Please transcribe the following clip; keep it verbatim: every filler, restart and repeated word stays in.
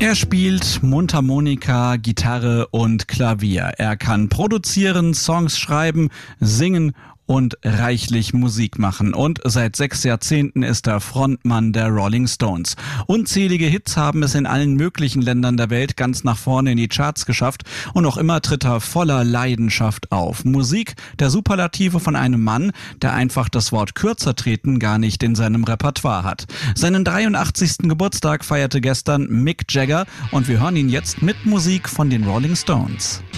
Er spielt Mundharmonika, Gitarre und Klavier. Er kann produzieren, Songs schreiben, singen und reichlich Musik machen. Und seit sechs Jahrzehnten ist er Frontmann der Rolling Stones. Unzählige Hits haben es in allen möglichen Ländern der Welt ganz nach vorne in die Charts geschafft. Und noch immer tritt er voller Leidenschaft auf. Musik, der Superlative von einem Mann, der einfach das Wort kürzer treten gar nicht in seinem Repertoire hat. Seinen dreiundachtzigsten Geburtstag feierte gestern Mick Jagger und wir hören ihn jetzt mit Musik von den Rolling Stones.